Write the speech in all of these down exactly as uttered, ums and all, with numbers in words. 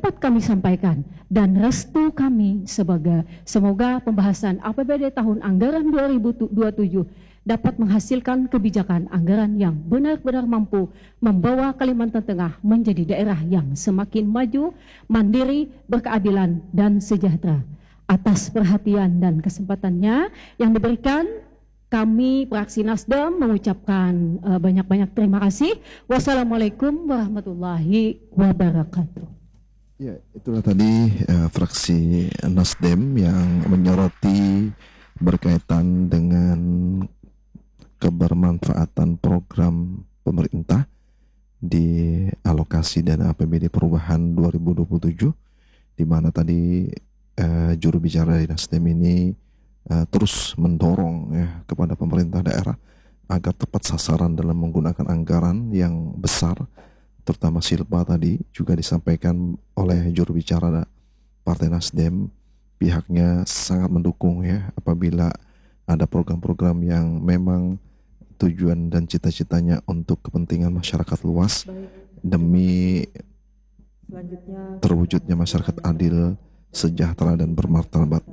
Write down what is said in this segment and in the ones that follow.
dapat kami sampaikan dan restu kami sebagai semoga pembahasan A P B D tahun anggaran dua ribu dua puluh tujuh dapat menghasilkan kebijakan anggaran yang benar-benar mampu membawa Kalimantan Tengah menjadi daerah yang semakin maju, mandiri, berkeadilan, dan sejahtera. Atas perhatian dan kesempatannya yang diberikan, kami fraksi Nasdem mengucapkan uh, banyak-banyak terima kasih. Wassalamualaikum warahmatullahi wabarakatuh. Ya, itulah tadi uh, fraksi Nasdem yang menyoroti berkaitan dengan kebermanfaatan program pemerintah di alokasi dana A P B D perubahan dua ribu dua puluh tujuh, di mana tadi uh, juru bicara di Nasdem ini uh, terus mendorong ya kepada pemerintah daerah agar tepat sasaran dalam menggunakan anggaran yang besar, terutama silpa. Tadi juga disampaikan oleh juru bicara Partai Nasdem, pihaknya sangat mendukung ya apabila ada program-program yang memang tujuan dan cita-citanya untuk kepentingan masyarakat luas. Baik. Demi terwujudnya masyarakat adil, sejahtera, dan bermartabat.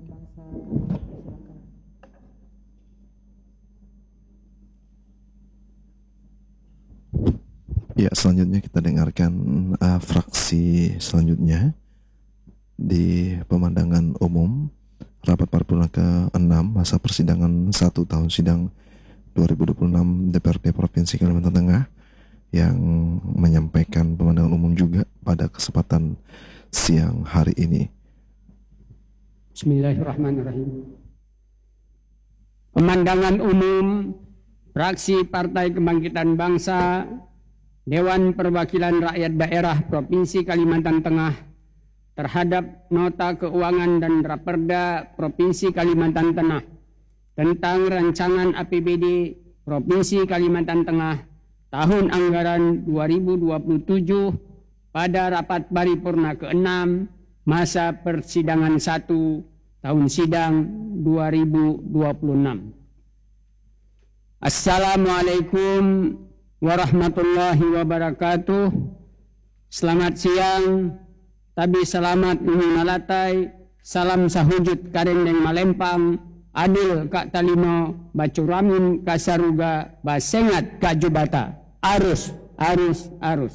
Ya, selanjutnya kita dengarkan uh, fraksi selanjutnya di pemandangan umum rapat paripurna ke enam masa persidangan satu tahun sidang dua ribu dua puluh enam D P R D Provinsi Kalimantan Tengah, yang menyampaikan pemandangan umum juga pada kesempatan siang hari ini. Bismillahirrahmanirrahim. Pemandangan umum fraksi Partai Kebangkitan Bangsa Dewan Perwakilan Rakyat Daerah Provinsi Kalimantan Tengah terhadap Nota Keuangan dan Raperda Provinsi Kalimantan Tengah tentang rancangan A P B D Provinsi Kalimantan Tengah tahun anggaran dua ribu dua puluh tujuh pada rapat paripurna ke enam masa persidangan satu tahun sidang dua ribu dua puluh enam. Assalamualaikum warahmatullahi wabarakatuh. Selamat siang, tabi selamat menalatai, salam sahujud karendeng malempang, adil kak talino, bacuramin kasaruga, basengat kak jubata, arus, arus, arus.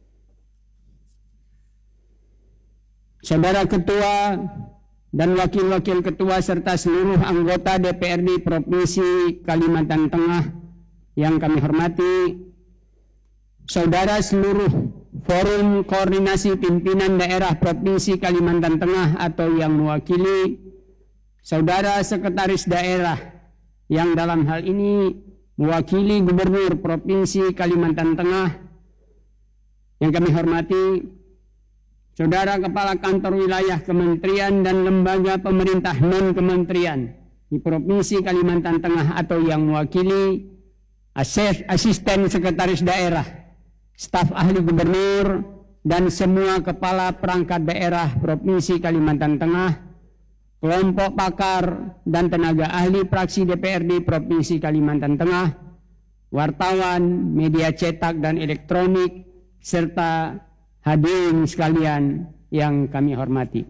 Saudara Ketua dan Wakil-Wakil Ketua serta seluruh anggota D P R D Provinsi Kalimantan Tengah yang kami hormati, saudara seluruh Forum Koordinasi Pimpinan Daerah Provinsi Kalimantan Tengah atau yang mewakili, saudara Sekretaris Daerah yang dalam hal ini mewakili Gubernur Provinsi Kalimantan Tengah yang kami hormati, saudara Kepala Kantor Wilayah Kementerian dan Lembaga Pemerintah Non-Kementerian di Provinsi Kalimantan Tengah atau yang mewakili Asisten Sekretaris Daerah, staf ahli gubernur, dan semua kepala perangkat daerah Provinsi Kalimantan Tengah, kelompok pakar dan tenaga ahli fraksi D P R D Provinsi Kalimantan Tengah, wartawan, media cetak dan elektronik, serta hadirin sekalian yang kami hormati.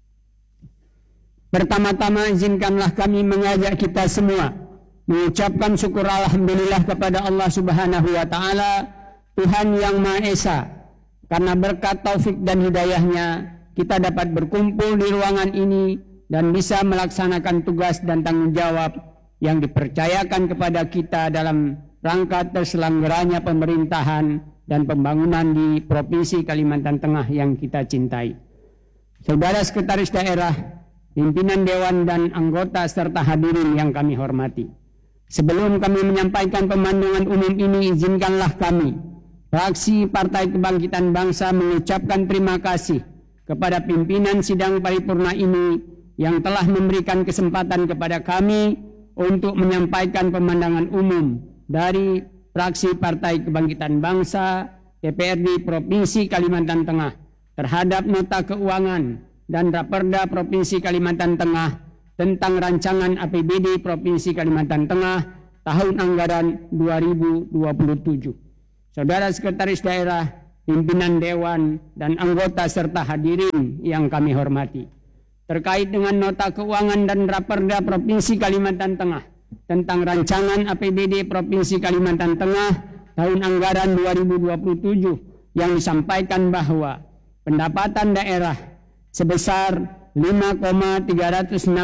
Pertama-tama izinkanlah kami mengajak kita semua mengucapkan syukur alhamdulillah kepada Allah Subhanahu wa taala, Tuhan yang Maha Esa, karena berkat taufik dan hidayahnya kita dapat berkumpul di ruangan ini dan bisa melaksanakan tugas dan tanggung jawab yang dipercayakan kepada kita dalam rangka terselenggaranya pemerintahan dan pembangunan di Provinsi Kalimantan Tengah yang kita cintai. Saudara Sekretaris Daerah, pimpinan Dewan dan anggota serta hadirin yang kami hormati. Sebelum kami menyampaikan pemandangan umum ini, izinkanlah kami, fraksi Partai Kebangkitan Bangsa, mengucapkan terima kasih kepada pimpinan sidang paripurna ini yang telah memberikan kesempatan kepada kami untuk menyampaikan pemandangan umum dari fraksi Partai Kebangkitan Bangsa D P R D Provinsi Kalimantan Tengah terhadap Nota Keuangan dan Raperda Provinsi Kalimantan Tengah tentang rancangan A P B D Provinsi Kalimantan Tengah tahun anggaran dua ribu dua puluh tujuh. Saudara Sekretaris Daerah, pimpinan dewan, dan anggota serta hadirin yang kami hormati. Terkait dengan nota keuangan dan Raperda Provinsi Kalimantan Tengah tentang rancangan A P B D Provinsi Kalimantan Tengah tahun anggaran dua ribu dua puluh tujuh yang disampaikan bahwa pendapatan daerah sebesar lima koma tiga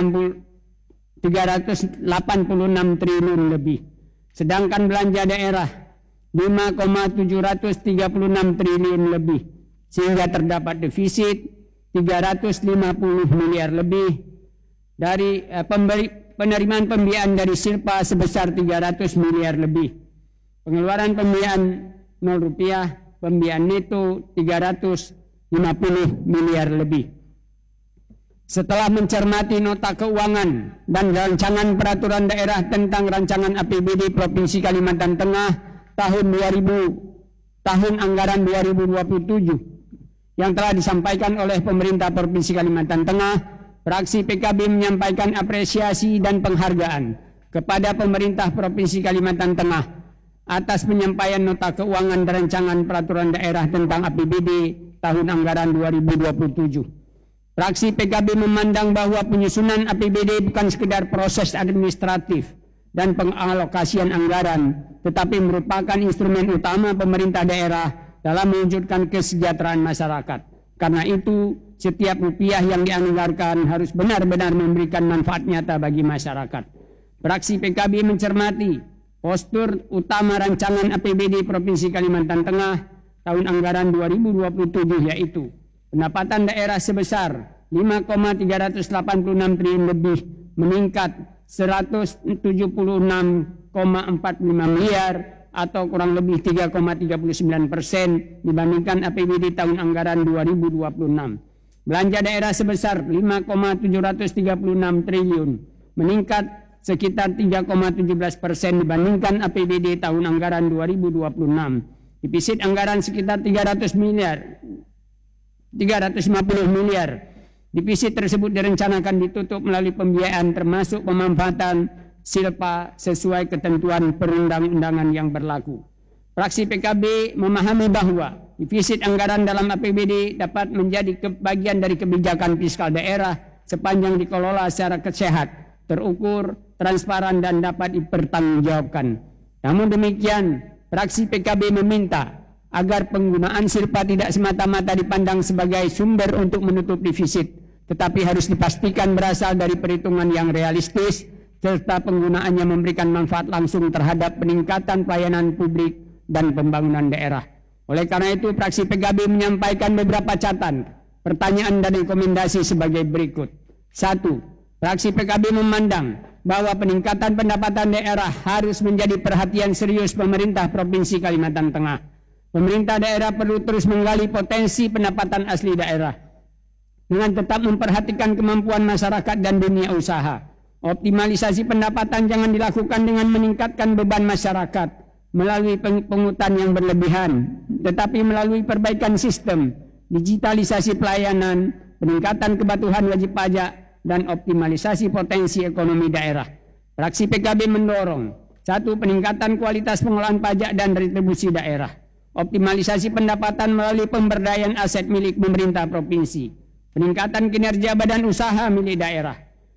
delapan enam triliun lebih, sedangkan belanja daerah lima koma tujuh tiga enam triliun lebih, sehingga terdapat defisit tiga ratus lima puluh miliar lebih. Dari eh, pemberi, penerimaan pembiayaan dari Silpa sebesar tiga ratus miliar lebih, pengeluaran pembiayaan nol rupiah, pembiayaan neto tiga ratus lima puluh miliar lebih. Setelah mencermati nota keuangan dan rancangan peraturan daerah tentang rancangan A P B D Provinsi Kalimantan Tengah tahun dua ribu tahun anggaran dua ribu dua puluh tujuh yang telah disampaikan oleh pemerintah Provinsi Kalimantan Tengah, fraksi P K B menyampaikan apresiasi dan penghargaan kepada pemerintah Provinsi Kalimantan Tengah atas penyampaian nota keuangan dan rancangan peraturan daerah tentang A P B D tahun anggaran dua ribu dua puluh tujuh. Fraksi P K B memandang bahwa penyusunan A P B D bukan sekedar proses administratif dan pengalokasian anggaran, tetapi merupakan instrumen utama pemerintah daerah dalam mewujudkan kesejahteraan masyarakat. Karena itu, setiap rupiah yang dianggarkan harus benar-benar memberikan manfaat nyata bagi masyarakat. Fraksi P K B mencermati postur utama rancangan A P B D Provinsi Kalimantan Tengah tahun anggaran dua ribu dua puluh tujuh, yaitu pendapatan daerah sebesar lima koma tiga delapan enam triliun lebih, meningkat seratus tujuh puluh enam koma empat lima miliar atau kurang lebih tiga koma tiga sembilan persen dibandingkan A P B D tahun anggaran dua ribu dua puluh enam. Belanja daerah sebesar lima koma tujuh tiga enam triliun, meningkat sekitar tiga koma tujuh belas persen dibandingkan A P B D tahun anggaran dua ribu dua puluh enam. Defisit anggaran sekitar tiga ratus miliar, tiga ratus lima puluh miliar. Defisit tersebut direncanakan ditutup melalui pembiayaan termasuk pemanfaatan Silpa sesuai ketentuan perundang-undangan yang berlaku. Fraksi P K B memahami bahwa defisit anggaran dalam A P B D dapat menjadi bagian dari kebijakan fiskal daerah sepanjang dikelola secara sehat, terukur, transparan, dan dapat dipertanggungjawabkan. Namun demikian, fraksi P K B meminta agar penggunaan Silpa tidak semata-mata dipandang sebagai sumber untuk menutup defisit, tetapi harus dipastikan berasal dari perhitungan yang realistis, serta penggunaannya memberikan manfaat langsung terhadap peningkatan pelayanan publik dan pembangunan daerah. Oleh karena itu, fraksi P K B menyampaikan beberapa catatan, pertanyaan, dan rekomendasi sebagai berikut. Satu, fraksi P K B memandang bahwa peningkatan pendapatan daerah harus menjadi perhatian serius pemerintah Provinsi Kalimantan Tengah. Pemerintah daerah perlu terus menggali potensi pendapatan asli daerah dengan tetap memperhatikan kemampuan masyarakat dan dunia usaha. Optimalisasi pendapatan jangan dilakukan dengan meningkatkan beban masyarakat melalui pungutan yang berlebihan, tetapi melalui perbaikan sistem, digitalisasi pelayanan, peningkatan kepatuhan wajib pajak, dan optimalisasi potensi ekonomi daerah. Fraksi P K B mendorong satu, peningkatan kualitas pengelolaan pajak dan retribusi daerah, optimalisasi pendapatan melalui pemberdayaan aset milik pemerintah provinsi, peningkatan kinerja badan usaha milik daerah,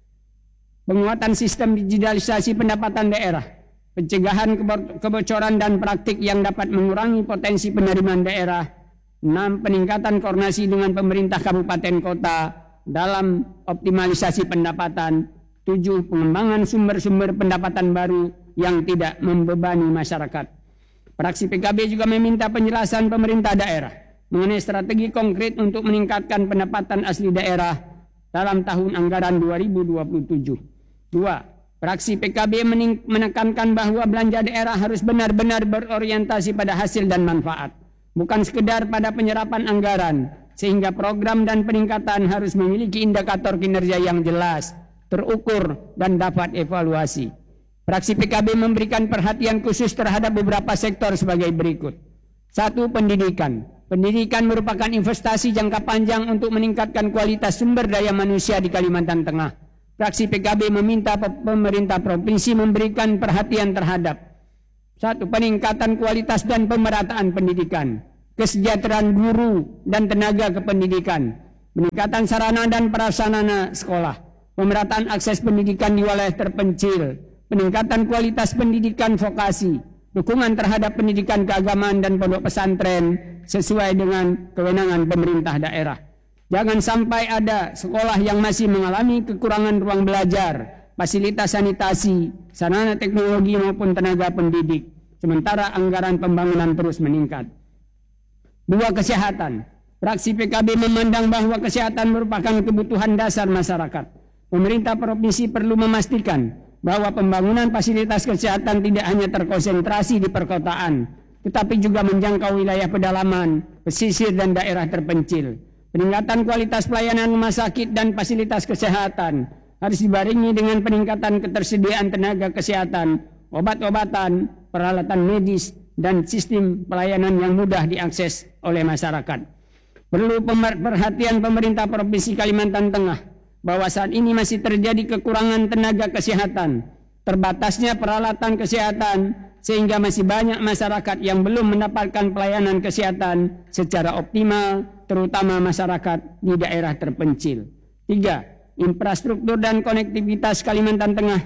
penguatan sistem digitalisasi pendapatan daerah, pencegahan kebocoran dan praktik yang dapat mengurangi potensi penerimaan daerah. Enam, peningkatan koordinasi dengan pemerintah kabupaten kota dalam optimalisasi pendapatan. Tujuh, pengembangan sumber-sumber pendapatan baru yang tidak membebani masyarakat. Fraksi P K B juga meminta penjelasan pemerintah daerah mengenai strategi konkret untuk meningkatkan pendapatan asli daerah dalam tahun anggaran dua ribu dua puluh tujuh. Dua, fraksi P K B menekankan bahwa belanja daerah harus benar-benar berorientasi pada hasil dan manfaat, bukan sekedar pada penyerapan anggaran, sehingga program dan peningkatan harus memiliki indikator kinerja yang jelas, terukur, dan dapat evaluasi. Fraksi P K B memberikan perhatian khusus terhadap beberapa sektor sebagai berikut. Satu, pendidikan. Pendidikan merupakan investasi jangka panjang untuk meningkatkan kualitas sumber daya manusia di Kalimantan Tengah. Fraksi P K B meminta pemerintah provinsi memberikan perhatian terhadap satu, peningkatan kualitas dan pemerataan pendidikan. kesejahteraan guru dan tenaga kependidikan, peningkatan sarana dan prasarana sekolah, pemerataan akses pendidikan di wilayah terpencil, peningkatan kualitas pendidikan vokasi, dukungan terhadap pendidikan keagamaan dan pondok pesantren sesuai dengan kewenangan pemerintah daerah. Jangan sampai ada sekolah yang masih mengalami kekurangan ruang belajar, fasilitas sanitasi, sarana teknologi maupun tenaga pendidik, sementara anggaran pembangunan terus meningkat. Dua, kesehatan. Fraksi P K B memandang bahwa kesehatan merupakan kebutuhan dasar masyarakat. Pemerintah provinsi perlu memastikan bahwa pembangunan fasilitas kesehatan tidak hanya terkonsentrasi di perkotaan, tetapi juga menjangkau wilayah pedalaman, pesisir, dan daerah terpencil. Peningkatan kualitas pelayanan rumah sakit dan fasilitas kesehatan harus dibarengi dengan peningkatan ketersediaan tenaga kesehatan, obat-obatan, peralatan medis, dan sistem pelayanan yang mudah diakses oleh masyarakat. Perlu perhatian pemerintah Provinsi Kalimantan Tengah bahwa saat ini masih terjadi kekurangan tenaga kesehatan, terbatasnya peralatan kesehatan, sehingga masih banyak masyarakat yang belum mendapatkan pelayanan kesehatan secara optimal, terutama masyarakat di daerah terpencil. Tiga, infrastruktur dan konektivitas Kalimantan Tengah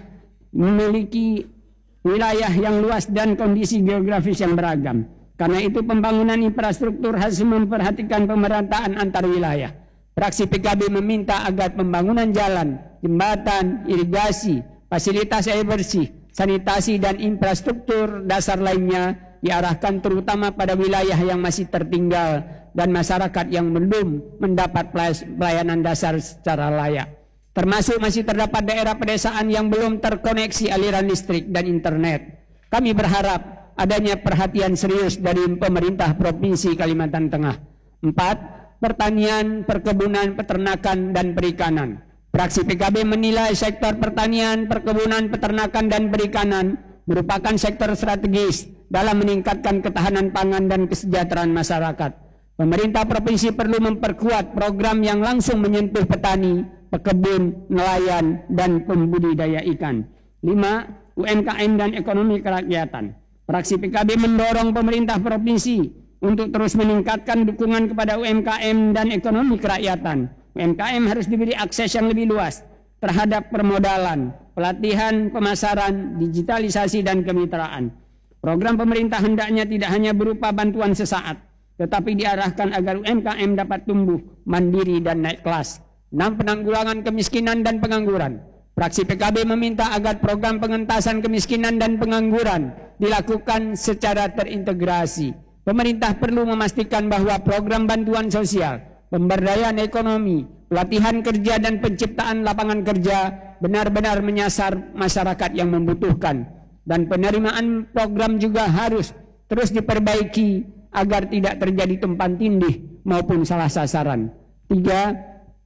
memiliki wilayah yang luas dan kondisi geografis yang beragam. Karena itu pembangunan infrastruktur harus memperhatikan pemerataan antar wilayah. Fraksi P K B meminta agar pembangunan jalan, jembatan, irigasi, fasilitas air bersih, sanitasi, dan infrastruktur dasar lainnya diarahkan terutama pada wilayah yang masih tertinggal dan masyarakat yang belum mendapat pelayanan dasar secara layak. Termasuk masih terdapat daerah pedesaan yang belum terkoneksi aliran listrik dan internet. Kami berharap adanya perhatian serius dari pemerintah Provinsi Kalimantan Tengah. Empat, pertanian, perkebunan, peternakan, dan perikanan. Fraksi P K B menilai sektor pertanian, perkebunan, peternakan, dan perikanan merupakan sektor strategis dalam meningkatkan ketahanan pangan dan kesejahteraan masyarakat. Pemerintah provinsi perlu memperkuat program yang langsung menyentuh petani, pekebun, nelayan, dan pembudidaya ikan. Lima, U M K M dan ekonomi kerakyatan. Fraksi P K B mendorong pemerintah provinsi untuk terus meningkatkan dukungan kepada U M K M dan ekonomi kerakyatan. U M K M harus diberi akses yang lebih luas terhadap permodalan, pelatihan, pemasaran, digitalisasi, dan kemitraan. Program pemerintah hendaknya tidak hanya berupa bantuan sesaat, tetapi diarahkan agar U M K M dapat tumbuh, mandiri, dan naik kelas. Enam, penanggulangan kemiskinan dan pengangguran. Fraksi P K B meminta agar program pengentasan kemiskinan dan pengangguran dilakukan secara terintegrasi. Pemerintah perlu memastikan bahwa program bantuan sosial, pemberdayaan ekonomi, pelatihan kerja, dan penciptaan lapangan kerja benar-benar menyasar masyarakat yang membutuhkan. Dan penerimaan program juga harus terus diperbaiki agar tidak terjadi tumpang tindih maupun salah sasaran. Tiga,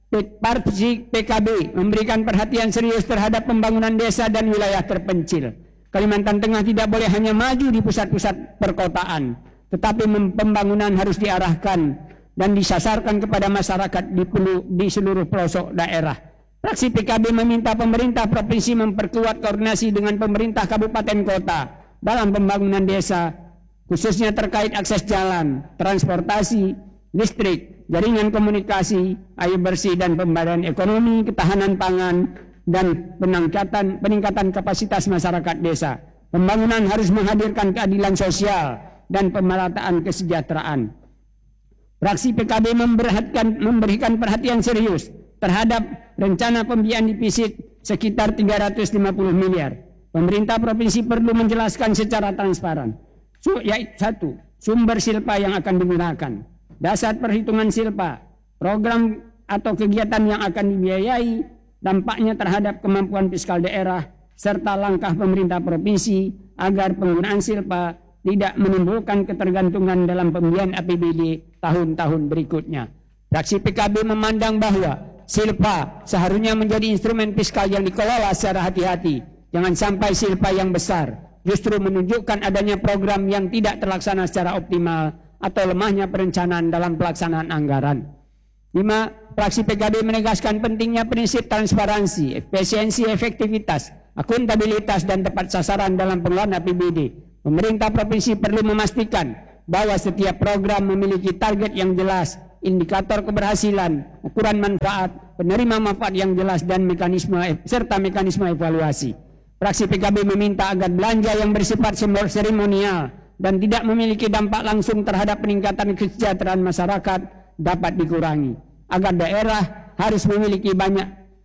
Fraksi P K B memberikan perhatian serius terhadap pembangunan desa dan wilayah terpencil. Kalimantan Tengah tidak boleh hanya maju di pusat-pusat perkotaan, tetapi pembangunan harus diarahkan dan disasarkan kepada masyarakat di, di seluruh pelosok daerah. Fraksi P K B meminta pemerintah provinsi memperkuat koordinasi dengan pemerintah kabupaten kota dalam pembangunan desa, khususnya terkait akses jalan, transportasi, listrik, jaringan komunikasi, air bersih, dan pemberdayaan ekonomi, ketahanan pangan, dan peningkatan, peningkatan kapasitas masyarakat desa. Pembangunan harus menghadirkan keadilan sosial dan pemerataan kesejahteraan. Fraksi P K B memberikan, memberikan perhatian serius terhadap rencana pembiayaan defisit sekitar tiga ratus lima puluh miliar. Pemerintah provinsi perlu menjelaskan secara transparan, yaitu satu, sumber silpa yang akan digunakan, dasar perhitungan silpa, program atau kegiatan yang akan dibiayai, dampaknya terhadap kemampuan fiskal daerah, serta langkah pemerintah provinsi agar penggunaan silpa tidak menimbulkan ketergantungan dalam pembiayaan A P B D tahun-tahun berikutnya. Fraksi P K B memandang bahwa silpa seharusnya menjadi instrumen fiskal yang dikelola secara hati-hati. Jangan sampai silpa yang besar justru menunjukkan adanya program yang tidak terlaksana secara optimal atau lemahnya perencanaan dalam pelaksanaan anggaran. Lima, fraksi P K B menegaskan pentingnya prinsip transparansi, efisiensi, efektivitas, akuntabilitas, dan tepat sasaran dalam pengelolaan A P B D. Pemerintah provinsi perlu memastikan bahwa setiap program memiliki target yang jelas, indikator keberhasilan, ukuran manfaat, penerima manfaat yang jelas, dan mekanisme serta mekanisme evaluasi. Fraksi P K B meminta agar belanja yang bersifat seremonial dan tidak memiliki dampak langsung terhadap peningkatan kesejahteraan masyarakat dapat dikurangi. Agar daerah harus memiliki banyak,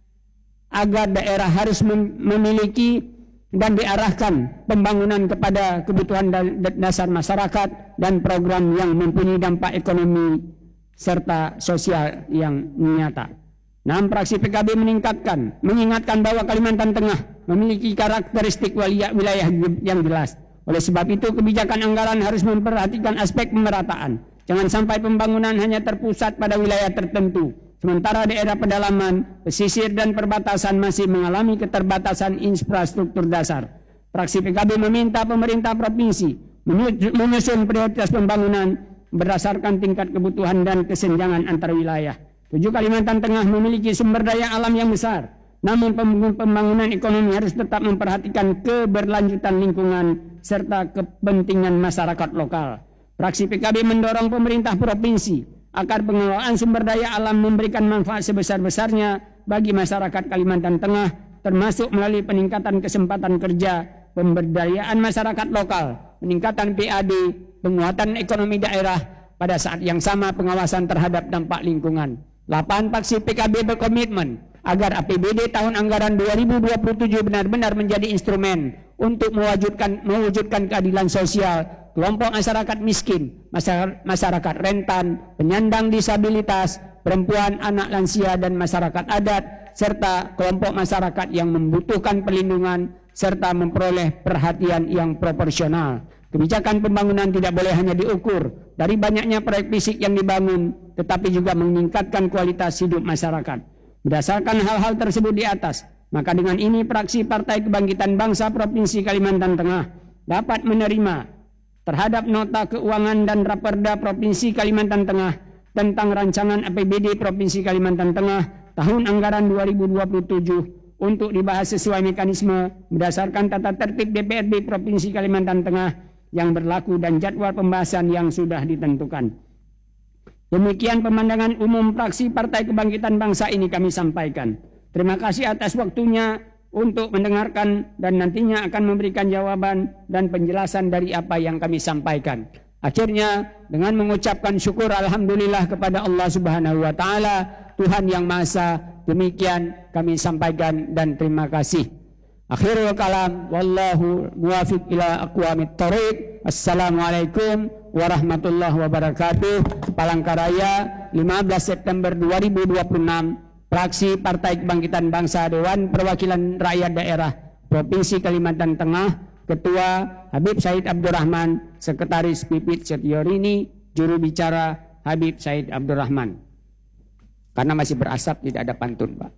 agar daerah harus mem memiliki dan diarahkan pembangunan kepada kebutuhan dasar masyarakat dan program yang mempunyai dampak ekonomi serta sosial yang nyata. Enam, fraksi P K B meningkatkan, mengingatkan bahwa Kalimantan Tengah memiliki karakteristik wilayah yang jelas. Oleh sebab itu, kebijakan anggaran harus memperhatikan aspek pemerataan. Jangan sampai pembangunan hanya terpusat pada wilayah tertentu, sementara daerah pedalaman, pesisir, dan perbatasan masih mengalami keterbatasan infrastruktur dasar. Fraksi P K B meminta pemerintah provinsi menyusun prioritas pembangunan berdasarkan tingkat kebutuhan dan kesenjangan antar wilayah. Tujuh, Kalimantan Tengah memiliki sumber daya alam yang besar, namun pembangunan ekonomi harus tetap memperhatikan keberlanjutan lingkungan serta kepentingan masyarakat lokal. Fraksi P K B mendorong pemerintah provinsi agar pengelolaan sumber daya alam memberikan manfaat sebesar-besarnya bagi masyarakat Kalimantan Tengah, termasuk melalui peningkatan kesempatan kerja, pemberdayaan masyarakat lokal, peningkatan P A D, penguatan ekonomi daerah, pada saat yang sama pengawasan terhadap dampak lingkungan. Delapan, fraksi P K B berkomitmen agar A P B D tahun anggaran dua ribu dua puluh tujuh benar-benar menjadi instrumen untuk mewujudkan, mewujudkan keadilan sosial, kelompok masyarakat miskin, masyarakat rentan, penyandang disabilitas, perempuan, anak lansia, dan masyarakat adat, serta kelompok masyarakat yang membutuhkan perlindungan, serta memperoleh perhatian yang proporsional. Kebijakan pembangunan tidak boleh hanya diukur dari banyaknya proyek fisik yang dibangun, tetapi juga meningkatkan kualitas hidup masyarakat. Berdasarkan hal-hal tersebut di atas, maka dengan ini fraksi Partai Kebangkitan Bangsa Provinsi Kalimantan Tengah dapat menerima terhadap nota keuangan dan Raperda Provinsi Kalimantan Tengah tentang rancangan A P B D Provinsi Kalimantan Tengah tahun anggaran dua ribu dua puluh tujuh untuk dibahas sesuai mekanisme berdasarkan tata tertib D P R D Provinsi Kalimantan Tengah yang berlaku dan jadwal pembahasan yang sudah ditentukan. Demikian pemandangan umum fraksi Partai Kebangkitan Bangsa ini kami sampaikan. Terima kasih atas waktunya untuk mendengarkan dan nantinya akan memberikan jawaban dan penjelasan dari apa yang kami sampaikan. Akhirnya dengan mengucapkan syukur alhamdulillah kepada Allah Subhanahu wa taala, Tuhan yang Maha Esa, demikian kami sampaikan dan terima kasih. Akhirul kalam, wallahu muwafiq ila aqwamit thoriq. Assalamualaikum warahmatullahi wabarakatuh. Palangkaraya, lima belas September dua ribu dua puluh enam, fraksi Partai Kebangkitan Bangsa Dewan Perwakilan Rakyat Daerah Provinsi Kalimantan Tengah, Ketua Habib Said Abdurrahman, Sekretaris Pipit Setiorini, juru bicara Habib Said Abdurrahman. Karena masih berasap tidak ada pantun, Pak.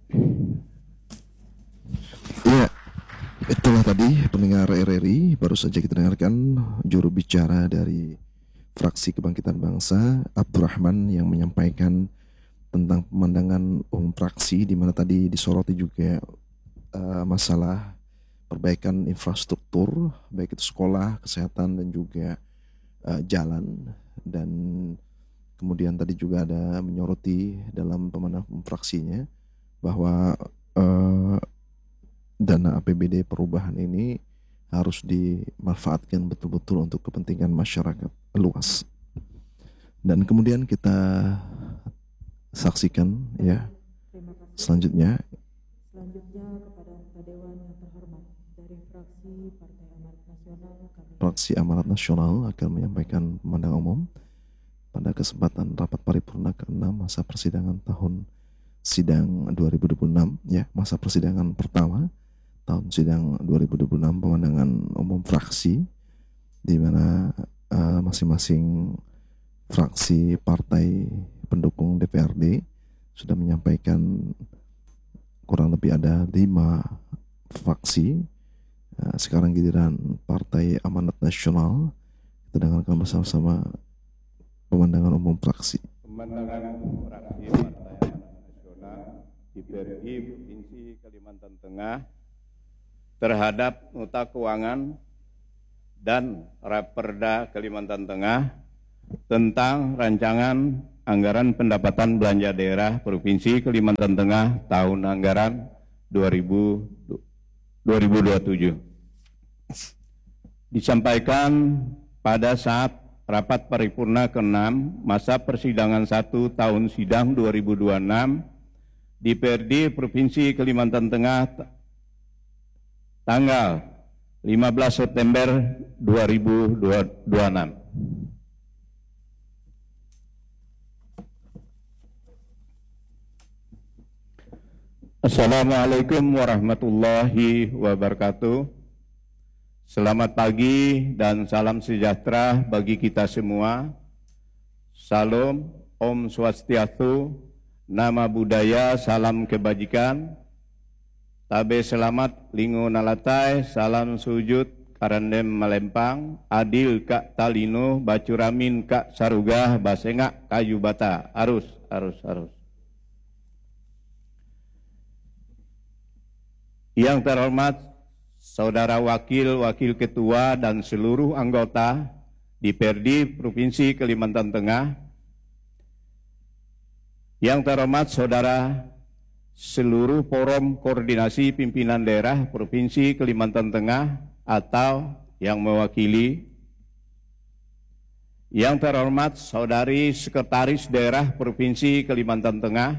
Ya, itulah tadi pendengar R R I, baru saja kita dengarkan juru bicara dari fraksi Kebangkitan Bangsa Abdurrahman yang menyampaikan tentang pemandangan umum fraksi, di mana tadi disoroti juga uh, masalah perbaikan infrastruktur, baik itu sekolah, kesehatan, dan juga uh, jalan. Dan kemudian tadi juga ada menyoroti dalam pemandangan umum fraksinya bahwa uh, dana A P B D perubahan ini harus dimanfaatkan betul-betul untuk kepentingan masyarakat luas. Dan kemudian kita saksikan ya selanjutnya selanjutnya kepada anggota dewan yang terhormat dari fraksi Partai Amanat Nasional, kami fraksi Amanat Nasional akan menyampaikan pemandangan umum pada kesempatan rapat paripurna keenam masa persidangan tahun sidang dua ribu dua puluh enam ya, masa persidangan pertama tahun sidang dua ribu dua puluh enam, pemandangan umum fraksi di mana uh, masing-masing fraksi partai pendukung D P R D sudah menyampaikan kurang lebih ada lima fraksi. Uh, sekarang giliran Partai Amanat Nasional. Kita dengarkan bersama-sama pemandangan umum fraksi. Pemandangan fraksi Partai Amanat Nasional D P R D Provinsi Kalimantan Tengah terhadap nota keuangan dan Raperda Kalimantan Tengah tentang rancangan anggaran pendapatan belanja daerah Provinsi Kalimantan Tengah tahun anggaran dua ribu dua puluh tujuh. Disampaikan pada saat rapat paripurna keenam masa persidangan satu tahun sidang dua ribu dua puluh enam di P R D Provinsi Kalimantan Tengah tanggal lima belas September dua ribu dua puluh enam. Assalamualaikum warahmatullahi wabarakatuh. Selamat pagi dan salam sejahtera bagi kita semua. Salam, Om Swastiastu, Nama Budaya, salam kebajikan. Tabe selamat, lingo nalatai, salam sujud, karandem malempang, adil kak talino, bacuramin kak sarugah, basengak kayu bata, arus, arus, arus. Yang terhormat Saudara Wakil, Wakil Ketua dan seluruh anggota di P R D Provinsi Kalimantan Tengah. Yang terhormat Saudara seluruh Forum Koordinasi Pimpinan Daerah Provinsi Kalimantan Tengah atau yang mewakili. Yang terhormat Saudari Sekretaris Daerah Provinsi Kalimantan Tengah.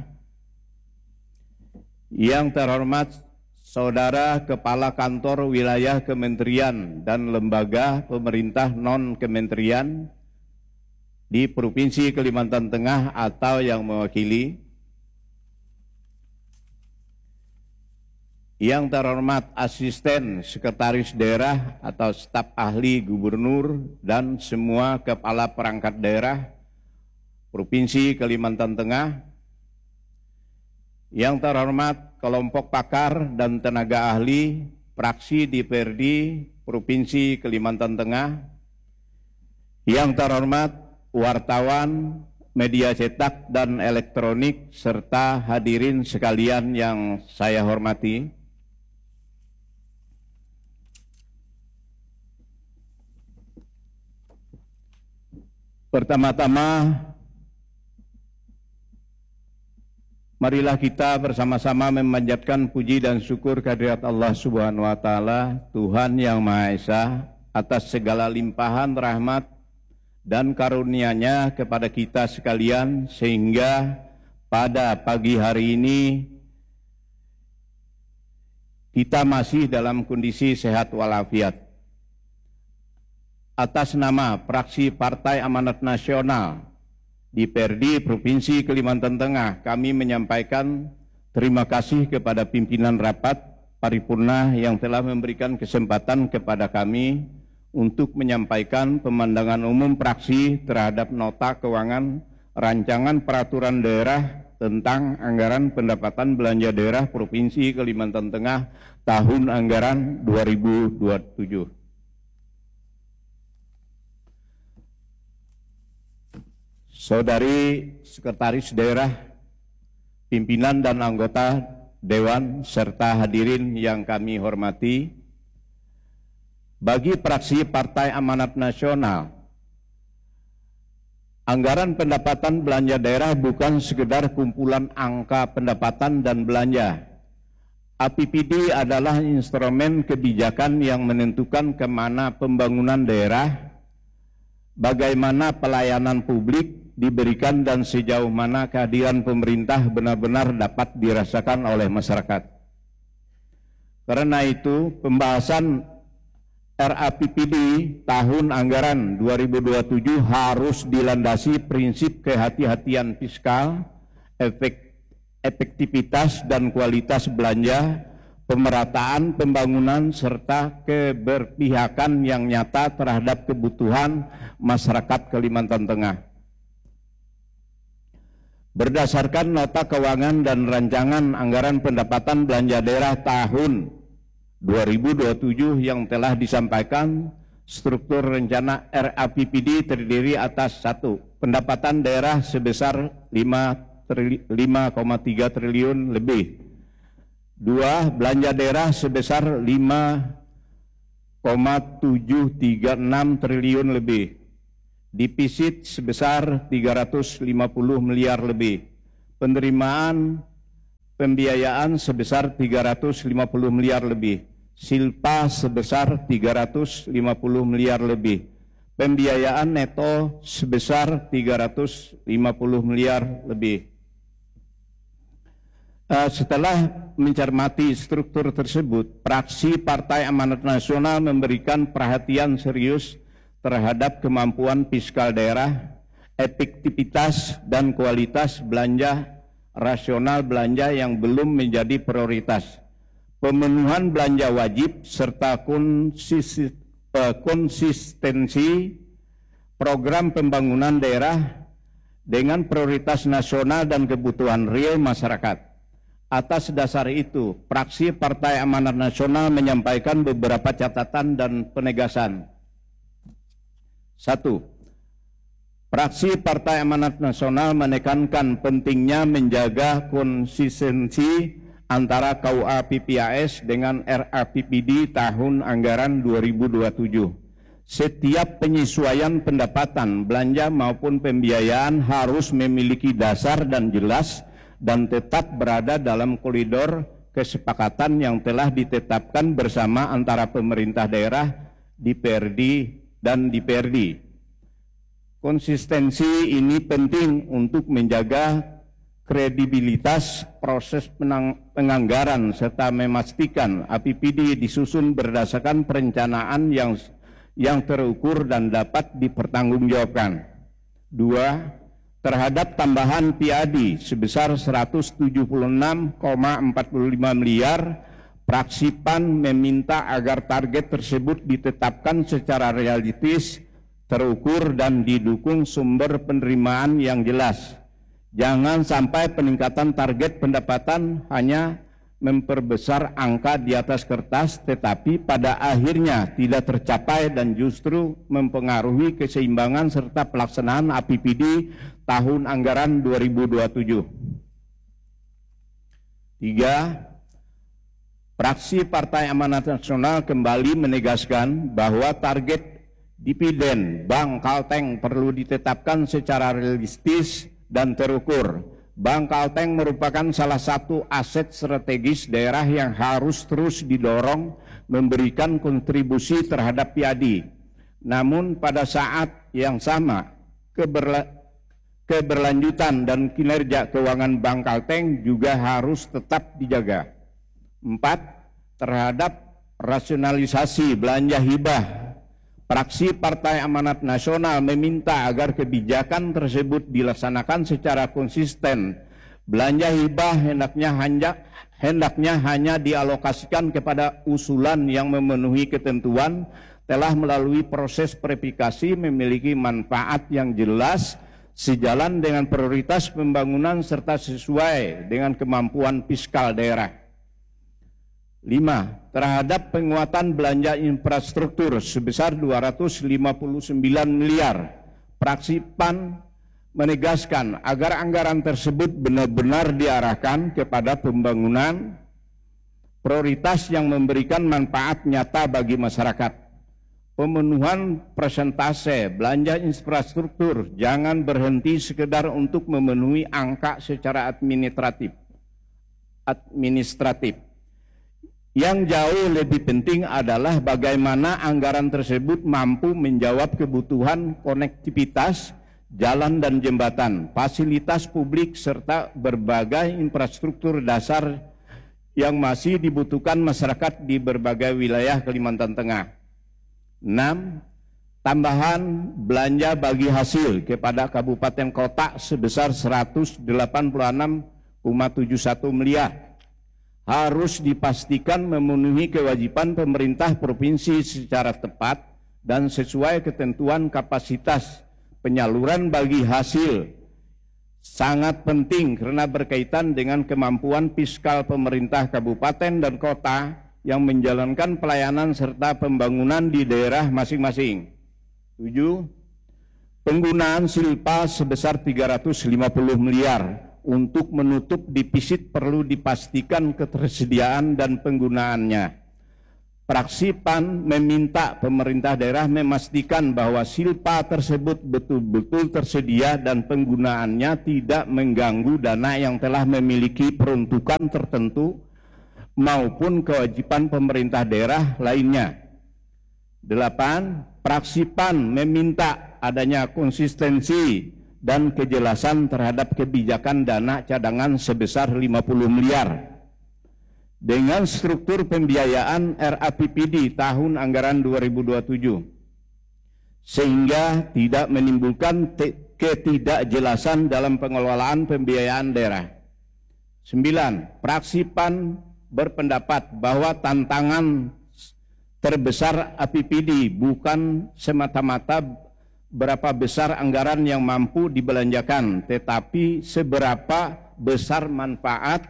Yang terhormat Saudara Kepala Kantor Wilayah Kementerian dan Lembaga Pemerintah Non-Kementerian di Provinsi Kalimantan Tengah atau yang mewakili. Yang terhormat Asisten Sekretaris Daerah atau staf ahli Gubernur dan semua Kepala Perangkat Daerah Provinsi Kalimantan Tengah. Yang terhormat kelompok pakar dan tenaga ahli praksi di P R D Provinsi Kalimantan Tengah. Yang terhormat wartawan, media cetak dan elektronik serta hadirin sekalian yang saya hormati. Pertama-tama, marilah kita bersama-sama memanjatkan puji dan syukur kehadirat Allah Subhanahu wa Ta'ala, Tuhan yang Maha Esa, atas segala limpahan rahmat dan karunia-Nya kepada kita sekalian, sehingga pada pagi hari ini kita masih dalam kondisi sehat walafiat. Atas nama Fraksi Partai Amanat Nasional di P R D Provinsi Kalimantan Tengah, kami menyampaikan terima kasih kepada pimpinan rapat paripurna yang telah memberikan kesempatan kepada kami untuk menyampaikan pemandangan umum fraksi terhadap nota keuangan rancangan peraturan daerah tentang anggaran pendapatan belanja daerah Provinsi Kalimantan Tengah tahun anggaran dua ribu dua puluh tujuh. Saudari Sekretaris Daerah, pimpinan dan anggota Dewan, serta hadirin yang kami hormati, bagi fraksi Partai Amanat Nasional, anggaran pendapatan belanja daerah bukan sekedar kumpulan angka pendapatan dan belanja. A P B D adalah instrumen kebijakan yang menentukan kemana pembangunan daerah, bagaimana pelayanan publik diberikan dan sejauh mana kehadiran pemerintah benar-benar dapat dirasakan oleh masyarakat. Karena itu, pembahasan R A P P D tahun anggaran dua ribu dua puluh tujuh harus dilandasi prinsip kehati-hatian fiskal, efek, efektivitas dan kualitas belanja, pemerataan pembangunan, serta keberpihakan yang nyata terhadap kebutuhan masyarakat Kalimantan Tengah. Berdasarkan nota keuangan dan rancangan anggaran pendapatan belanja daerah tahun dua ribu dua puluh tujuh yang telah disampaikan, struktur rencana R A P P D terdiri atas satu, pendapatan daerah sebesar lima koma tiga triliun lebih. Dua, belanja daerah sebesar lima koma tujuh tiga enam triliun lebih. Defisit sebesar tiga ratus lima puluh miliar lebih. Penerimaan pembiayaan sebesar tiga ratus lima puluh miliar lebih. Silpa sebesar tiga ratus lima puluh miliar lebih. Pembiayaan neto sebesar tiga ratus lima puluh miliar lebih. Uh, setelah mencermati struktur tersebut, fraksi Partai Amanat Nasional memberikan perhatian serius terhadap kemampuan fiskal daerah, efektivitas dan kualitas belanja rasional belanja yang belum menjadi prioritas, pemenuhan belanja wajib serta konsis, uh, konsistensi program pembangunan daerah dengan prioritas nasional dan kebutuhan real masyarakat. Atas dasar itu, fraksi Partai Amanat Nasional menyampaikan beberapa catatan dan penegasan. Satu, fraksi Partai Amanat Nasional menekankan pentingnya menjaga konsistensi antara K U A P P A S dengan R A P P D tahun anggaran dua ribu dua puluh tujuh. Setiap penyesuaian pendapatan, belanja maupun pembiayaan harus memiliki dasar dan jelas dan tetap berada dalam koridor kesepakatan yang telah ditetapkan bersama antara pemerintah daerah, D P R D, dan D P R D. Konsistensi ini penting untuk menjaga kredibilitas proses penganggaran serta memastikan A P P D disusun berdasarkan perencanaan yang yang terukur dan dapat dipertanggungjawabkan. Dua, terhadap tambahan P A D sebesar seratus tujuh puluh enam koma empat puluh lima miliar, fraksi P A N meminta agar target tersebut ditetapkan secara realistis, terukur, dan didukung sumber penerimaan yang jelas. Jangan sampai peningkatan target pendapatan hanya memperbesar angka di atas kertas, tetapi pada akhirnya tidak tercapai dan justru mempengaruhi keseimbangan serta pelaksanaan A P P D tahun anggaran dua ribu dua puluh tujuh. Tiga, fraksi Partai Amanat Nasional kembali menegaskan bahwa target dividen Bank Kalteng perlu ditetapkan secara realistis dan terukur. Bank Kalteng merupakan salah satu aset strategis daerah yang harus terus didorong memberikan kontribusi terhadap P A D. Namun pada saat yang sama, keberla keberlanjutan dan kinerja keuangan Bank Kalteng juga harus tetap dijaga. Empat, terhadap rasionalisasi belanja hibah, fraksi Partai Amanat Nasional meminta agar kebijakan tersebut dilaksanakan secara konsisten. Belanja hibah hendaknya hanya, hendaknya hanya dialokasikan kepada usulan yang memenuhi ketentuan, telah melalui proses verifikasi, memiliki manfaat yang jelas, sejalan dengan prioritas pembangunan serta sesuai dengan kemampuan fiskal daerah. Lima, terhadap penguatan belanja infrastruktur sebesar dua ratus lima puluh sembilan miliar, fraksi P A N menegaskan agar anggaran tersebut benar-benar diarahkan kepada pembangunan prioritas yang memberikan manfaat nyata bagi masyarakat. Pemenuhan persentase belanja infrastruktur jangan berhenti sekedar untuk memenuhi angka secara administratif. administratif. Yang jauh lebih penting adalah bagaimana anggaran tersebut mampu menjawab kebutuhan konektivitas, jalan dan jembatan, fasilitas publik, serta berbagai infrastruktur dasar yang masih dibutuhkan masyarakat di berbagai wilayah Kalimantan Tengah. Enam, tambahan belanja bagi hasil kepada kabupaten kota sebesar seratus delapan puluh enam koma tujuh satu miliar. Harus dipastikan memenuhi kewajiban pemerintah provinsi secara tepat dan sesuai ketentuan kapasitas penyaluran bagi hasil. Sangat penting karena berkaitan dengan kemampuan fiskal pemerintah kabupaten dan kota yang menjalankan pelayanan serta pembangunan di daerah masing-masing. Tujuh, penggunaan silpa sebesar tiga ratus lima puluh miliar untuk menutup defisit perlu dipastikan ketersediaan dan penggunaannya. Fraksi P A N meminta pemerintah daerah memastikan bahwa silpa tersebut betul-betul tersedia dan penggunaannya tidak mengganggu dana yang telah memiliki peruntukan tertentu maupun kewajiban pemerintah daerah lainnya. Delapan, fraksi P A N meminta adanya konsistensi dan kejelasan terhadap kebijakan dana cadangan sebesar lima puluh miliar. Dengan struktur pembiayaan R A P P D tahun anggaran dua ribu dua puluh tujuh, sehingga tidak menimbulkan ketidakjelasan dalam pengelolaan pembiayaan daerah. Sembilan, fraksi P A N berpendapat bahwa tantangan terbesar A P P D bukan semata-mata berapa besar anggaran yang mampu dibelanjakan, tetapi seberapa besar manfaat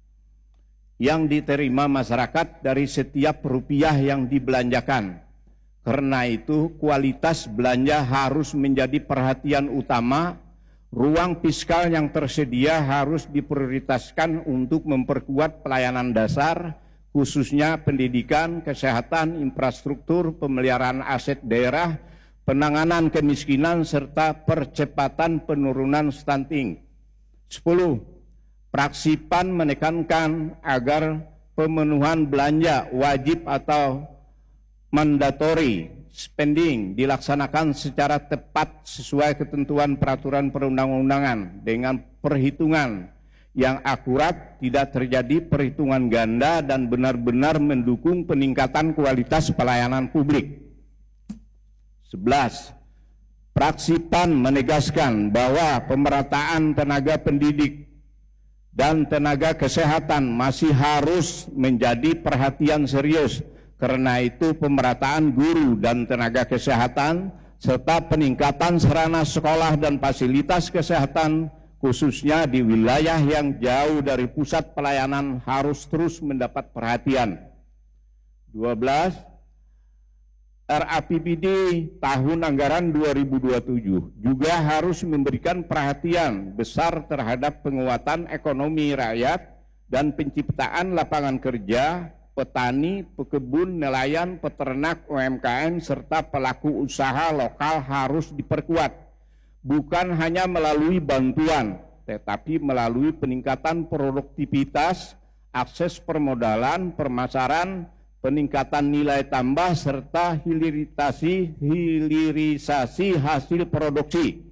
yang diterima masyarakat dari setiap rupiah yang dibelanjakan. Karena itu, kualitas belanja harus menjadi perhatian utama. Ruang fiskal yang tersedia harus diprioritaskan untuk memperkuat pelayanan dasar, khususnya pendidikan, kesehatan, infrastruktur, pemeliharaan aset daerah, penanganan kemiskinan, serta percepatan penurunan stunting. Sepuluh. Fraksi P A N menekankan agar pemenuhan belanja wajib atau mandatory spending dilaksanakan secara tepat sesuai ketentuan peraturan perundang-undangan dengan perhitungan yang akurat, tidak terjadi perhitungan ganda dan benar-benar mendukung peningkatan kualitas pelayanan publik. Sebelas. Fraksi P A N menegaskan bahwa pemerataan tenaga pendidik dan tenaga kesehatan masih harus menjadi perhatian serius. Karena itu pemerataan guru dan tenaga kesehatan serta peningkatan sarana sekolah dan fasilitas kesehatan khususnya di wilayah yang jauh dari pusat pelayanan harus terus mendapat perhatian. dua belas. R A P P D tahun anggaran dua ribu dua puluh tujuh juga harus memberikan perhatian besar terhadap penguatan ekonomi rakyat dan penciptaan lapangan kerja, petani, pekebun, nelayan, peternak, U M K M, serta pelaku usaha lokal harus diperkuat. Bukan hanya melalui bantuan, tetapi melalui peningkatan produktivitas, akses permodalan, pemasaran, peningkatan nilai tambah, serta hilirisasi, hilirisasi hasil produksi.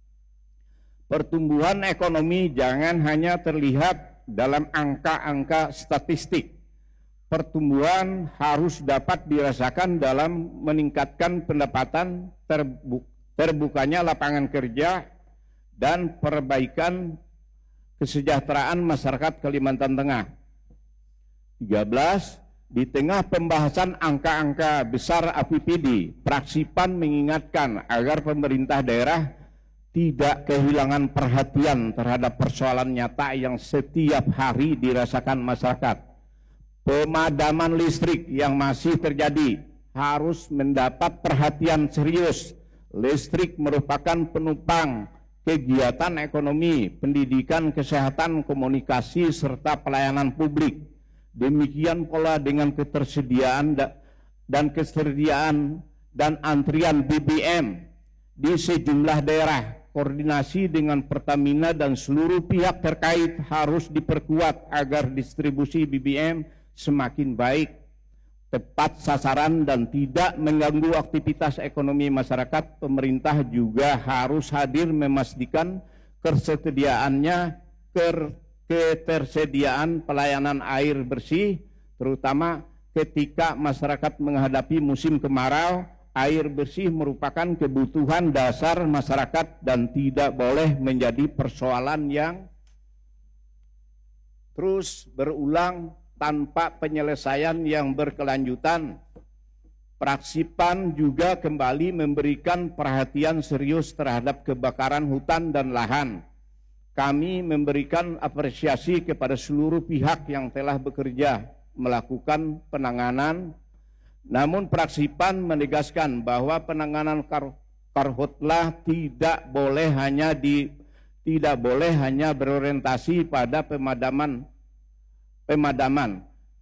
Pertumbuhan ekonomi jangan hanya terlihat dalam angka-angka statistik. Pertumbuhan harus dapat dirasakan dalam meningkatkan pendapatan, terbukanya lapangan kerja, dan perbaikan kesejahteraan masyarakat Kalimantan Tengah. tiga belas. Di tengah pembahasan angka-angka besar A P P D, fraksi P A N mengingatkan agar pemerintah daerah tidak kehilangan perhatian terhadap persoalan nyata yang setiap hari dirasakan masyarakat. Pemadaman listrik yang masih terjadi harus mendapat perhatian serius. Listrik merupakan penopang kegiatan ekonomi, pendidikan, kesehatan, komunikasi, serta pelayanan publik. Demikian pula dengan ketersediaan dan kesediaan dan antrian B B M di sejumlah daerah. Koordinasi dengan Pertamina dan seluruh pihak terkait harus diperkuat agar distribusi B B M semakin baik, tepat sasaran, dan tidak mengganggu aktivitas ekonomi masyarakat. Pemerintah juga harus hadir memastikan ketersediaannya ter ketersediaan pelayanan air bersih, terutama ketika masyarakat menghadapi musim kemarau. Air bersih merupakan kebutuhan dasar masyarakat dan tidak boleh menjadi persoalan yang terus berulang tanpa penyelesaian yang berkelanjutan. Fraksi P A N juga kembali memberikan perhatian serius terhadap kebakaran hutan dan lahan. Kami memberikan apresiasi kepada seluruh pihak yang telah bekerja melakukan penanganan. Namun fraksi P A N menegaskan bahwa penanganan kar karhutlah tidak boleh hanya di tidak boleh hanya berorientasi pada pemadaman pemadaman.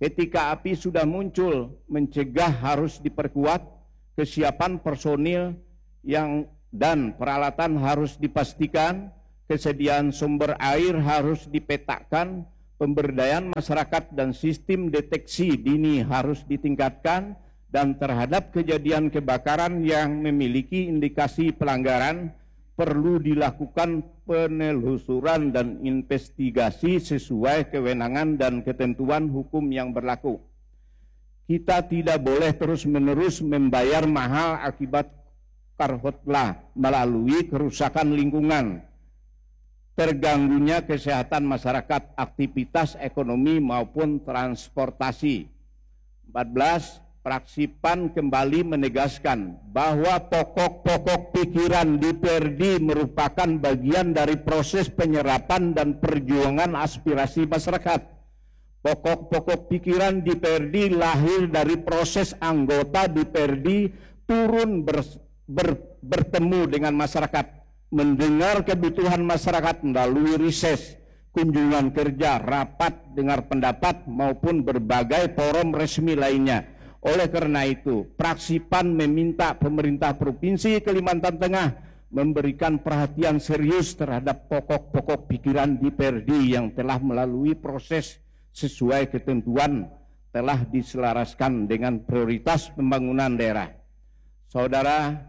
Ketika api sudah muncul, mencegah harus diperkuat, kesiapan personil yang dan peralatan harus dipastikan, kesediaan sumber air harus dipetakan, pemberdayaan masyarakat dan sistem deteksi dini harus ditingkatkan, dan terhadap kejadian kebakaran yang memiliki indikasi pelanggaran, perlu dilakukan penelusuran dan investigasi sesuai kewenangan dan ketentuan hukum yang berlaku. Kita tidak boleh terus-menerus membayar mahal akibat karhutlah melalui kerusakan lingkungan, terganggunya kesehatan masyarakat, aktivitas ekonomi maupun transportasi. empat belas. Fraksi P A N kembali menegaskan bahwa pokok-pokok pikiran di P R D merupakan bagian dari proses penyerapan dan perjuangan aspirasi masyarakat. Pokok-pokok pikiran di P R D lahir dari proses anggota di P R D turun ber, ber, bertemu dengan masyarakat, mendengar kebutuhan masyarakat melalui riset, kunjungan kerja, rapat, dengar pendapat, maupun berbagai forum resmi lainnya. Oleh karena itu, fraksi P A N meminta pemerintah Provinsi Kalimantan Tengah memberikan perhatian serius terhadap pokok-pokok pikiran di P R D yang telah melalui proses sesuai ketentuan, telah diselaraskan dengan prioritas pembangunan daerah. Saudara,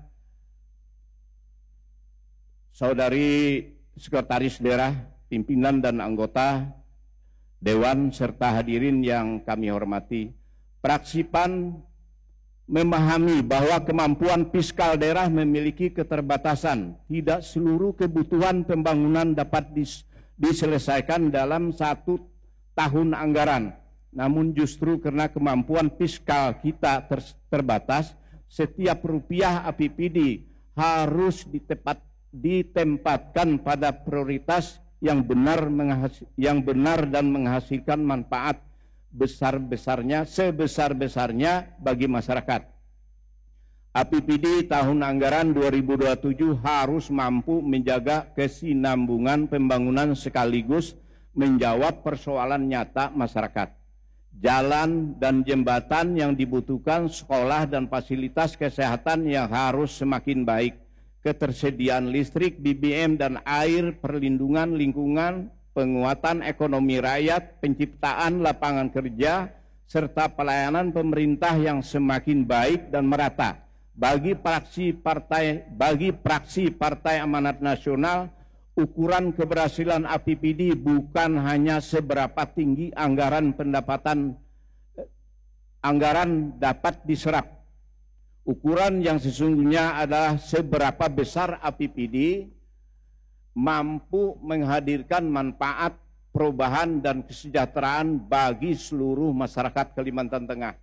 saudari sekretaris daerah, pimpinan dan anggota Dewan serta hadirin yang kami hormati, fraksi P A N memahami bahwa kemampuan fiskal daerah memiliki keterbatasan. Tidak seluruh kebutuhan pembangunan dapat dis diselesaikan dalam satu tahun anggaran. Namun justru karena kemampuan fiskal kita ter terbatas, setiap rupiah A P P D harus ditepat, ditempatkan pada prioritas yang benar, yang benar dan menghasilkan manfaat besar-besarnya, sebesar-besarnya bagi masyarakat. A P P D tahun anggaran dua ribu dua puluh tujuh harus mampu menjaga kesinambungan pembangunan sekaligus menjawab persoalan nyata masyarakat. Jalan dan jembatan yang dibutuhkan, sekolah dan fasilitas kesehatan yang harus semakin baik, ketersediaan listrik, B B M dan air, perlindungan lingkungan, penguatan ekonomi rakyat, penciptaan lapangan kerja, serta pelayanan pemerintah yang semakin baik dan merata. Bagi fraksi partai, bagi fraksi Partai Amanat Nasional, ukuran keberhasilan A P P D bukan hanya seberapa tinggi anggaran pendapatan anggaran dapat diserap. Ukuran yang sesungguhnya adalah seberapa besar A P P D mampu menghadirkan manfaat, perubahan, dan kesejahteraan bagi seluruh masyarakat Kalimantan Tengah.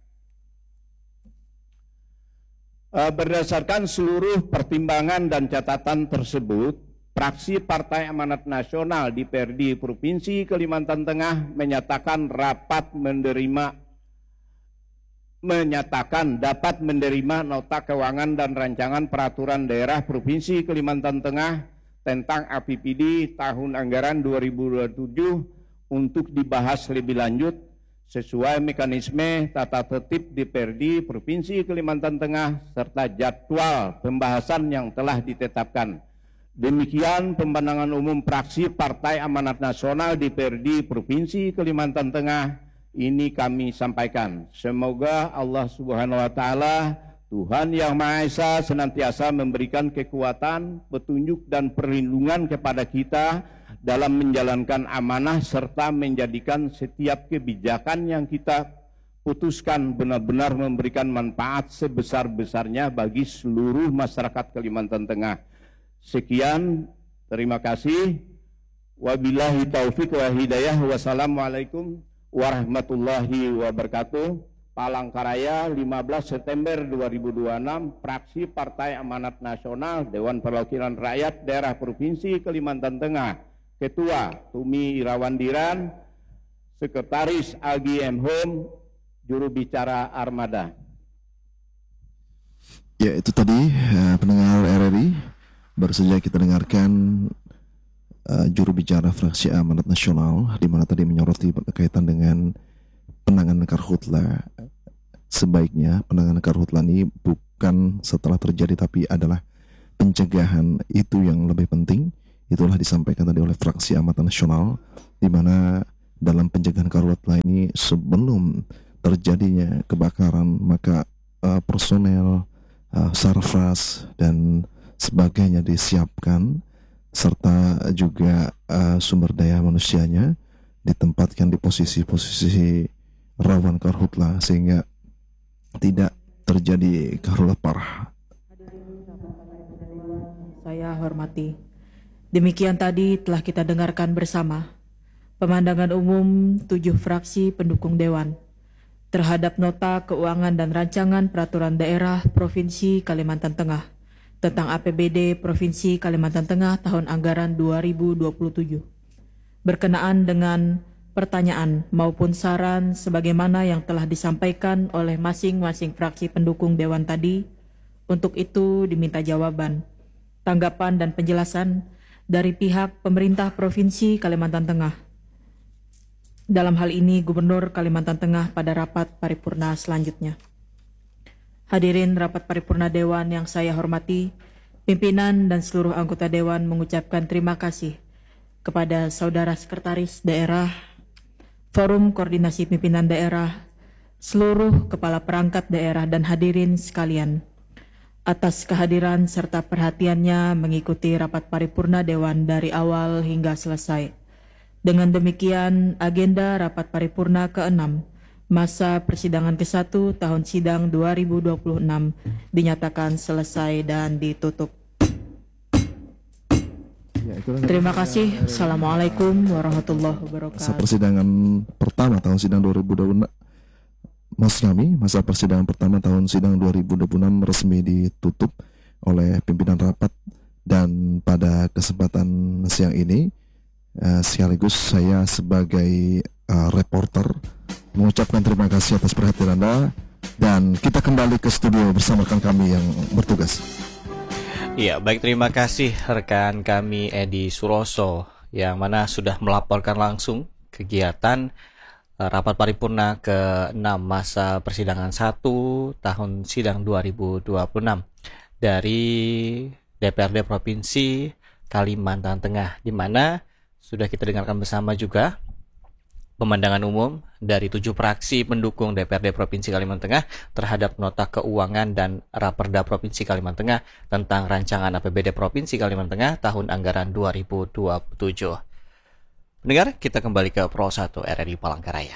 Berdasarkan seluruh pertimbangan dan catatan tersebut, fraksi Partai Amanat Nasional di P R D Provinsi Kalimantan Tengah menyatakan rapat menerima menyatakan dapat menerima nota keuangan dan rancangan peraturan daerah Provinsi Kalimantan Tengah tentang A P P D tahun anggaran dua ribu dua puluh tujuh untuk dibahas lebih lanjut sesuai mekanisme tata tertib di P R D Provinsi Kalimantan Tengah serta jadwal pembahasan yang telah ditetapkan. Demikian pandangan umum fraksi Partai Amanat Nasional di P R D Provinsi Kalimantan Tengah ini kami sampaikan. Semoga Allah Subhanahu wa taala, Tuhan Yang Maha Esa, senantiasa memberikan kekuatan, petunjuk dan perlindungan kepada kita dalam menjalankan amanah serta menjadikan setiap kebijakan yang kita putuskan benar-benar memberikan manfaat sebesar-besarnya bagi seluruh masyarakat Kalimantan Tengah. Sekian, terima kasih. Wabillahi taufiq wa hidayah. Wassalamualaikum warahmatullahi wabarakatuh. Palangkaraya, lima belas September dua ribu dua puluh enam, fraksi Partai Amanat Nasional, Dewan Perwakilan Rakyat Daerah Provinsi Kalimantan Tengah. Ketua Tumi Irawandiran, Sekretaris Agi M. Home, Juru Bicara Armada. Ya, itu tadi uh, pendengar R R I, baru saja kita dengarkan uh, juru bicara fraksi Amanat Nasional, di mana tadi menyoroti berkaitan dengan penanganan karhutla sebaiknya penanganan karhutla ini bukan setelah terjadi tapi adalah pencegahan, itu yang lebih penting. Itulah disampaikan tadi oleh fraksi Amatan Nasional, di mana dalam pencegahan karhutla ini sebelum terjadinya kebakaran maka uh, personel, uh, sarfras dan sebagainya disiapkan, serta juga uh, sumber daya manusianya ditempatkan di posisi-posisi rawan karhutla sehingga tidak terjadi karhutla parah. Saya hormati. Demikian tadi telah kita dengarkan bersama pemandangan umum tujuh fraksi pendukung Dewan terhadap Nota Keuangan dan Rancangan Peraturan Daerah Provinsi Kalimantan Tengah tentang A P B D Provinsi Kalimantan Tengah tahun anggaran dua ribu dua puluh tujuh. Berkenaan dengan pertanyaan maupun saran sebagaimana yang telah disampaikan oleh masing-masing fraksi pendukung Dewan tadi, untuk itu diminta jawaban, tanggapan dan penjelasan dari pihak pemerintah Provinsi Kalimantan Tengah. Dalam hal ini Gubernur Kalimantan Tengah pada rapat paripurna selanjutnya. Hadirin rapat paripurna Dewan yang saya hormati, pimpinan dan seluruh anggota Dewan mengucapkan terima kasih kepada Saudara Sekretaris Daerah, Forum Koordinasi Pimpinan Daerah, seluruh kepala perangkat daerah dan hadirin sekalian atas kehadiran serta perhatiannya mengikuti rapat paripurna Dewan dari awal hingga selesai. Dengan demikian, agenda rapat paripurna keenam masa persidangan ke satu tahun sidang dua ribu dua puluh enam dinyatakan selesai dan ditutup. Ya, Terima kasih. Assalamualaikum warahmatullahi wabarakatuh. Masa persidangan pertama tahun sidang dua ribu dua puluh enam Maksud kami, masa persidangan pertama tahun sidang dua ribu dua puluh enam resmi ditutup oleh pimpinan rapat, dan pada kesempatan siang ini uh, sekaligus saya sebagai uh, reporter mengucapkan terima kasih atas perhatian Anda, dan kita kembali ke studio bersama rekan kami yang bertugas. Iya, baik, terima kasih rekan kami Edi Suroso yang mana sudah melaporkan langsung kegiatan uh, rapat paripurna ke enam masa persidangan satu tahun sidang dua ribu dua puluh enam dari D P R D Provinsi Kalimantan Tengah, di mana sudah kita dengarkan bersama juga pemandangan umum dari tujuh fraksi pendukung D P R D Provinsi Kalimantan Tengah terhadap Nota Keuangan dan Raperda Provinsi Kalimantan Tengah tentang Rancangan A P B D Provinsi Kalimantan Tengah tahun anggaran dua ribu dua puluh tujuh. Pendengar, kita kembali ke Pro satu R R I Palangkaraya.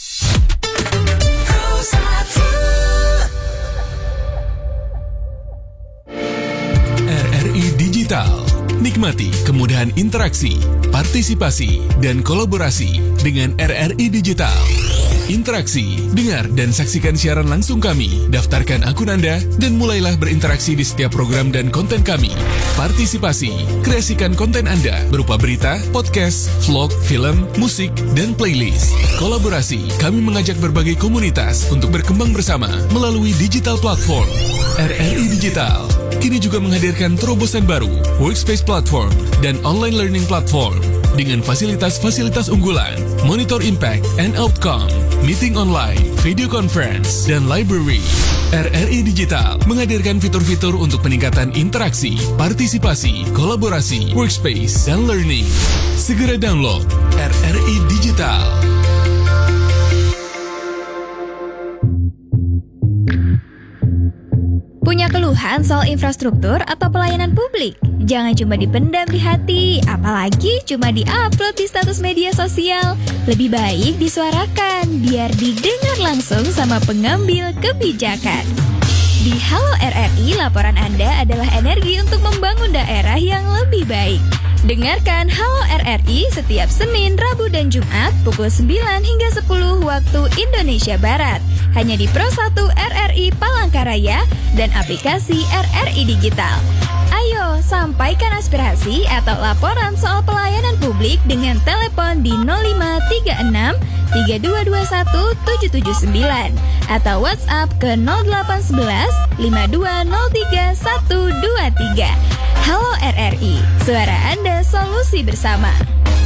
R R I Digital. Nikmati kemudahan interaksi, partisipasi, dan kolaborasi dengan R R I Digital. Interaksi, dengar, dan saksikan siaran langsung kami. Daftarkan akun Anda dan mulailah berinteraksi di setiap program dan konten kami. Partisipasi, kreasikan konten Anda berupa berita, podcast, vlog, film, musik, dan playlist. Kolaborasi, kami mengajak berbagai komunitas untuk berkembang bersama melalui digital platform. R R I Digital kini juga menghadirkan terobosan baru, workspace platform, dan online learning platform dengan fasilitas-fasilitas unggulan, monitor impact and outcome, meeting online, video conference, dan library. R R I Digital menghadirkan fitur-fitur untuk peningkatan interaksi, partisipasi, kolaborasi, workspace, dan learning. Segera download R R I Digital. Punya keluhan soal infrastruktur atau pelayanan publik? Jangan cuma dipendam di hati, apalagi cuma di-upload di status media sosial. Lebih baik disuarakan, biar didengar langsung sama pengambil kebijakan. Di Halo R R I, laporan Anda adalah energi untuk membangun daerah yang lebih baik. Dengarkan Halo R R I setiap Senin, Rabu, dan Jumat pukul sembilan hingga sepuluh waktu Indonesia Barat. Hanya di Pro satu R R I Palangkaraya dan aplikasi R R I Digital. Ayo, sampaikan aspirasi atau laporan soal pelayanan publik dengan telepon di nol lima tiga enam tiga dua dua satu tujuh tujuh sembilan atau WhatsApp ke nol delapan satu satu lima dua nol tiga satu dua tiga. Halo R R I, suara Anda solusi bersama.